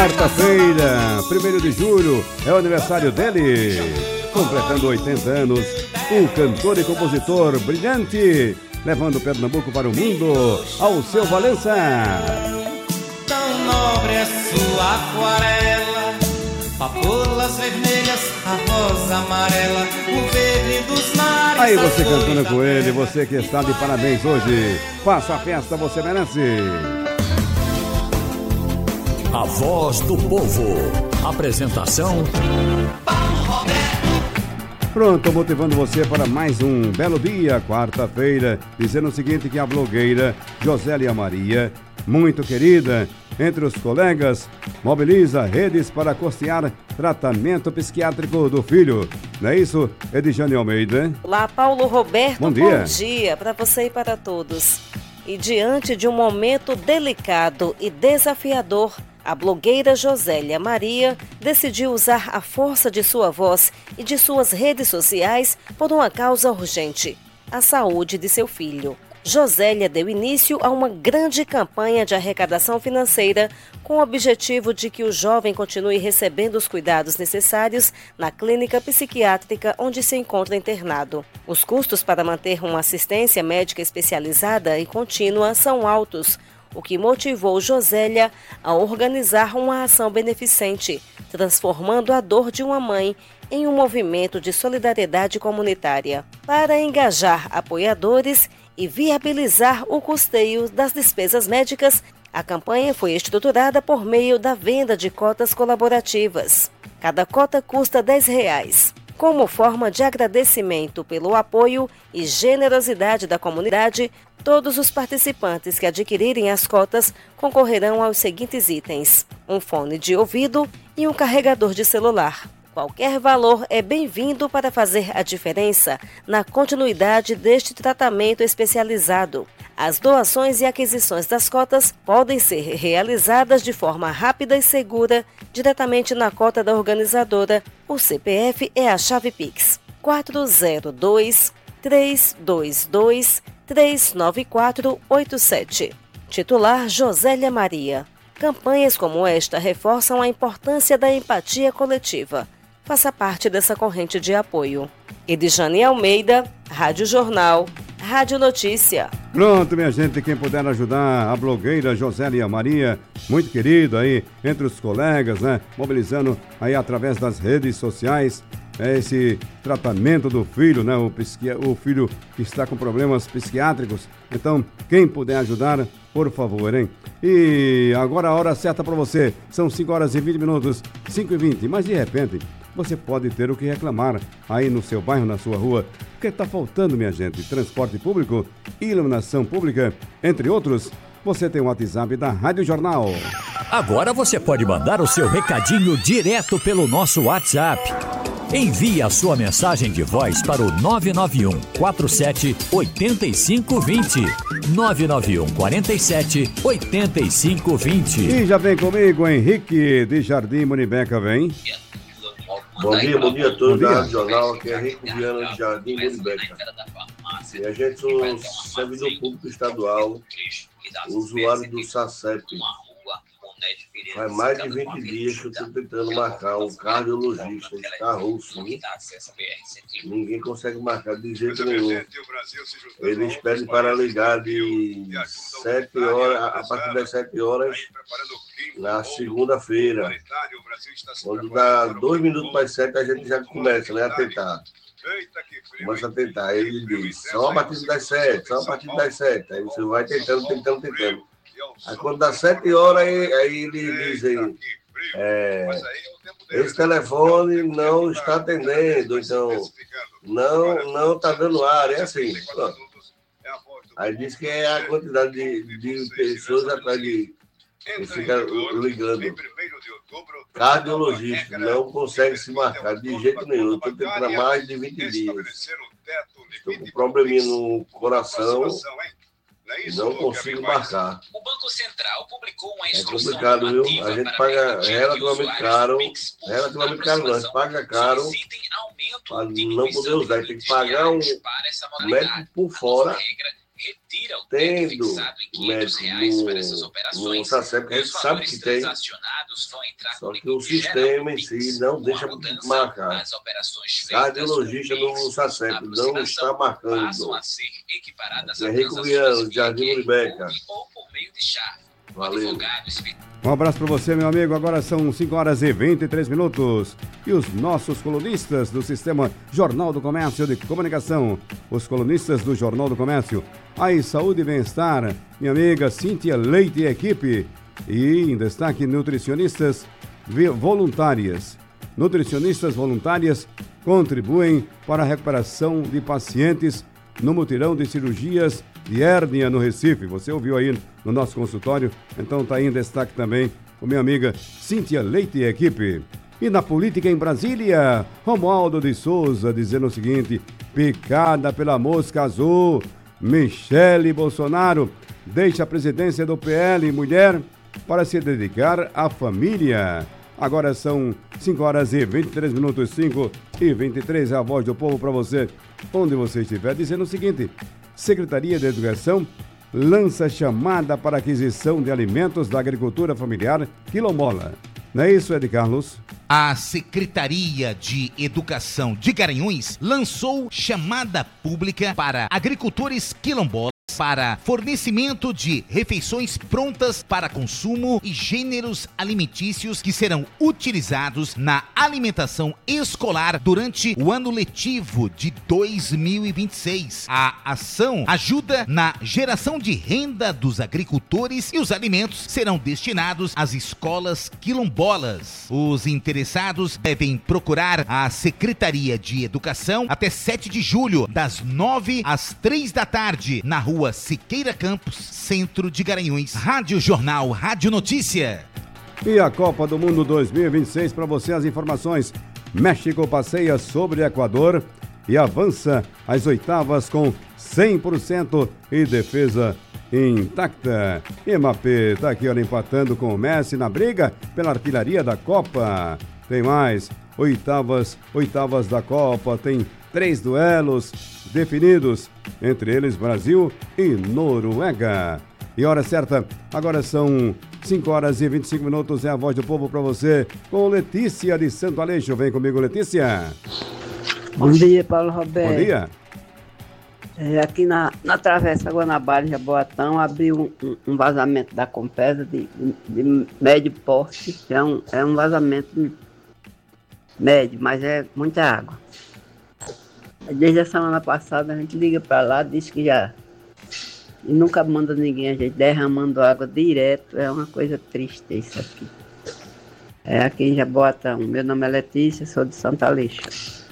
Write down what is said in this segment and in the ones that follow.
Quarta-feira, 1º de julho, é o aniversário dele. Completando 80 anos, um cantor e compositor brilhante, levando Pernambuco para o mundo, Alceu Valença. Tão nobre é sua aquarela, papoulas vermelhas, a rosa amarela, o verde dos mares. Aí você cantando com ele, você que está de parabéns hoje. Faça a festa, você merece. A Voz do Povo. Apresentação Paulo Roberto. Pronto, motivando você para mais um belo dia, quarta-feira, dizendo o seguinte, que a blogueira Josélia Maria, muito querida entre os colegas, mobiliza redes para custear tratamento psiquiátrico do filho. Não é isso, Edjane Almeida? Olá, Paulo Roberto, bom dia. Bom dia para você e para todos. E diante de um momento delicado e desafiador, a blogueira Josélia Maria decidiu usar a força de sua voz e de suas redes sociais por uma causa urgente: a saúde de seu filho. Josélia deu início a uma grande campanha de arrecadação financeira com o objetivo de que o jovem continue recebendo os cuidados necessários na clínica psiquiátrica onde se encontra internado. Os custos para manter uma assistência médica especializada e contínua são altos, o que motivou Josélia a organizar uma ação beneficente, transformando a dor de uma mãe em um movimento de solidariedade comunitária. Para engajar apoiadores e viabilizar o custeio das despesas médicas, a campanha foi estruturada por meio da venda de cotas colaborativas. Cada cota custa R$10. Como forma de agradecimento pelo apoio e generosidade da comunidade, todos os participantes que adquirirem as cotas concorrerão aos seguintes itens: um fone de ouvido e um carregador de celular. Qualquer valor é bem-vindo para fazer a diferença na continuidade deste tratamento especializado. As doações e aquisições das cotas podem ser realizadas de forma rápida e segura diretamente na cota da organizadora. O CPF é a chave Pix 402-322-39487. Titular Josélia Maria. Campanhas como esta reforçam a importância da empatia coletiva. Faça parte dessa corrente de apoio. Edjane Almeida, Rádio Jornal, Rádio Notícia. Pronto, minha gente, quem puder ajudar a blogueira Josélia Maria, muito querida aí, entre os colegas, né, mobilizando aí através das redes sociais, esse tratamento do filho, né, o filho que está com problemas psiquiátricos. Então, quem puder ajudar, por favor, hein? E agora a hora certa para você, são 5h20, 5h20, mas de repente você pode ter o que reclamar aí no seu bairro, na sua rua, porque está faltando, minha gente, transporte público, iluminação pública, entre outros. Você tem o WhatsApp da Rádio Jornal. Agora você pode mandar o seu recadinho direto pelo nosso WhatsApp. Envie a sua mensagem de voz para o 991 47 8520. 991 47 8520. E já vem comigo, Henrique de Jardim Muribeca, vem. Bom dia a todos da Rádio Jornal, aqui é Henrique Viana de Jardim Muribeca. E a gente, o servidor público estadual, usuário do SACEP. Faz mais de 20 dias que eu estou tentando marcar um cardiologista, está russo, né? Ninguém consegue marcar de jeito nenhum. Eles pedem para ligar de 7 horas, a partir das 7 horas, na segunda-feira. Quando dá 2 minutos para as 7, a gente já começa, né, a tentar. Começa a tentar. Ele diz, só a partir das 7, só a partir das 7. Aí você vai tentando. Aí quando dá 7 horas, aí ele diz aí, esse telefone não está atendendo, então não está dando ar, é assim. Pronto. Aí diz que é a quantidade de pessoas atrás de que fica ligando. Cardiologista não consegue se marcar de jeito nenhum. Estou tentando há mais de 20 dias. Estou com um probleminha no coração. Não consigo marcar. O Banco Central publicou uma instrução. É complicado, viu? A gente paga relativamente caro. Relativamente caro, não. A gente paga caro para não poder usar. Tem que pagar um médico por fora retira o tendo teto fixado em R$500 para essas operações. No SACEP, a gente sabe que tem, só que o sistema em si não deixa marcar. As operações Radiologista no SACEP não está marcando. Passam a ser equiparadas a Henrique Viana, Jardim Muribeca. ou por meio de chave. Valeu. Um abraço para você, meu amigo. Agora são 5 horas e 23 minutos. E os nossos colunistas do Sistema Jornal do Comércio de Comunicação. Os colunistas do Jornal do Comércio. Aí, Saúde e Bem-Estar, minha amiga Cíntia Leite e equipe. E em destaque, nutricionistas voluntárias. Nutricionistas voluntárias contribuem para a recuperação de pacientes no mutirão de cirurgias de hérnia no Recife. Você ouviu aí no nosso consultório, então está aí em destaque também com minha amiga Cíntia Leite e equipe. E na política em Brasília, Romualdo de Souza dizendo o seguinte: picada pela mosca azul, Michele Bolsonaro deixa a presidência do PL mulher para se dedicar à família. Agora são 5 horas e 23 minutos, 5 e 23, é a voz do povo para você, onde você estiver, dizendo o seguinte: Secretaria de Educação lança chamada para aquisição de alimentos da agricultura familiar quilombola. Não é isso, Ed Carlos? A Secretaria de Educação de Garanhuns lançou chamada pública para agricultores quilombolas para fornecimento de refeições prontas para consumo e gêneros alimentícios que serão utilizados na alimentação escolar durante o ano letivo de 2026. A ação ajuda na geração de renda dos agricultores e os alimentos serão destinados às escolas quilombolas. Os interessados devem procurar a Secretaria de Educação até 7 de julho, das 9 às 3 da tarde, na rua Siqueira Campos, centro de Garanhuns. Rádio Jornal, Rádio Notícia. E a Copa do Mundo 2026, para você as informações. México passeia sobre Equador e avança às oitavas com 100% e defesa intacta. Mbappé está aqui, olha, empatando com o Messi na briga pela artilharia da Copa. Tem mais, oitavas da Copa, tem 3 duelos definidos, entre eles Brasil e Noruega. E hora certa, agora são 5 horas e 25 minutos, é a voz do povo para você, com Letícia de Santo Aleixo. Vem comigo, Letícia. Bom dia, Paulo Roberto. Bom dia. Aqui na Travessa Guanabara, Jaboatão, abriu um vazamento da Compesa de médio porte. É um vazamento médio, mas é muita água. Desde a semana passada a gente liga para lá, diz que já... E nunca manda ninguém, a gente derramando água direto. É uma coisa triste isso aqui. É aqui em Jaboatão. Meu nome é Letícia, sou de Santo Aleixo.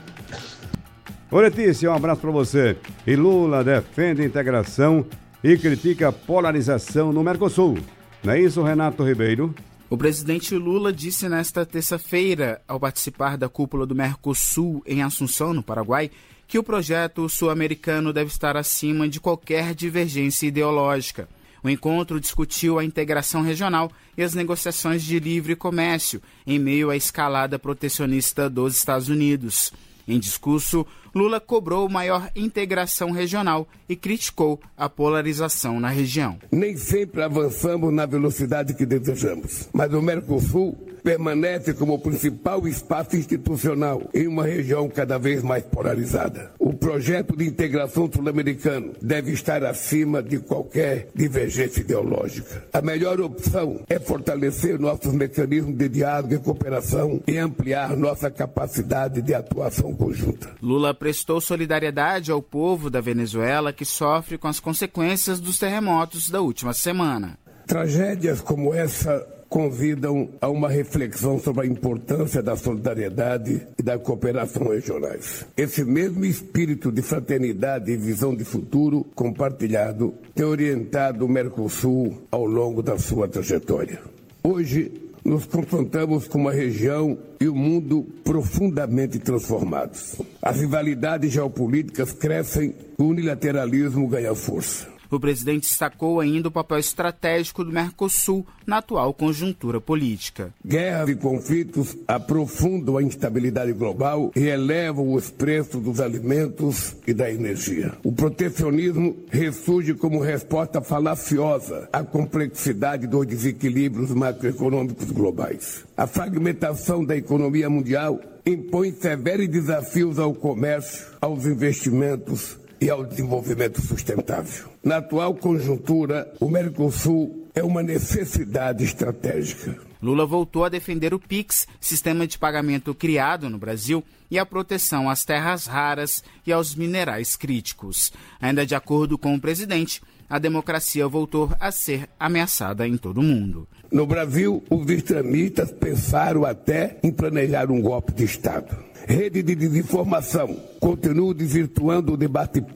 Ô Letícia, um abraço para você. E Lula defende integração e critica a polarização no Mercosul. Não é isso, Renato Ribeiro? O presidente Lula disse nesta terça-feira, ao participar da cúpula do Mercosul em Assunção, no Paraguai, que o projeto sul-americano deve estar acima de qualquer divergência ideológica. O encontro discutiu a integração regional e as negociações de livre comércio em meio à escalada protecionista dos Estados Unidos. Em discurso, Lula cobrou maior integração regional e criticou a polarização na região. Nem sempre avançamos na velocidade que desejamos, mas o Mercosul permanece como o principal espaço institucional em uma região cada vez mais polarizada. O projeto de integração sul-americano deve estar acima de qualquer divergência ideológica. A melhor opção é fortalecer nossos mecanismos de diálogo e cooperação e ampliar nossa capacidade de atuação conjunta. Lula prestou solidariedade ao povo da Venezuela, que sofre com as consequências dos terremotos da última semana. Tragédias como essa convidam a uma reflexão sobre a importância da solidariedade e da cooperação regionais. Esse mesmo espírito de fraternidade e visão de futuro compartilhado tem orientado o Mercosul ao longo da sua trajetória. Hoje, nos confrontamos com uma região e um mundo profundamente transformados. As rivalidades geopolíticas crescem e o unilateralismo ganha força. O presidente destacou ainda o papel estratégico do Mercosul na atual conjuntura política. Guerras e conflitos aprofundam a instabilidade global e elevam os preços dos alimentos e da energia. O protecionismo ressurge como resposta falaciosa à complexidade dos desequilíbrios macroeconômicos globais. A fragmentação da economia mundial impõe severos desafios ao comércio, aos investimentos e ao desenvolvimento sustentável. Na atual conjuntura, o Mercosul é uma necessidade estratégica. Lula voltou a defender o PIX, sistema de pagamento criado no Brasil, e a proteção às terras raras e aos minerais críticos. Ainda de acordo com o presidente, a democracia voltou a ser ameaçada em todo o mundo. No Brasil, os extremistas pensaram até em planejar um golpe de Estado. Rede de desinformação continua desvirtuando o debate